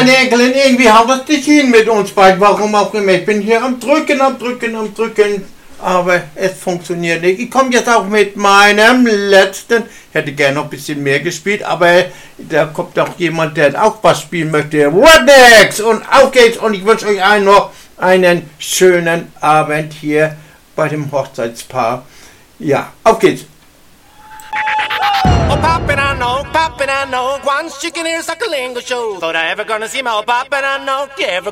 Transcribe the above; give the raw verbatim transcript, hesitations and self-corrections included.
meine Enkelin, irgendwie haut das nicht hin mit uns beiden, warum auch immer. Ich bin hier am Drücken, am Drücken, am Drücken, aber es funktioniert nicht. Ich komme jetzt auch mit meinem letzten, ich hätte gerne noch ein bisschen mehr gespielt, aber da kommt auch jemand, der auch was spielen möchte. Rednecks! Und auf geht's und ich wünsche euch allen noch einen schönen Abend hier bei dem Hochzeitspaar. Ja, auf geht's! Oh, poppin', I know, poppin', I know. One chicken ears like a lingo show. Thought I ever gonna see my oh, poppin', I know. You ever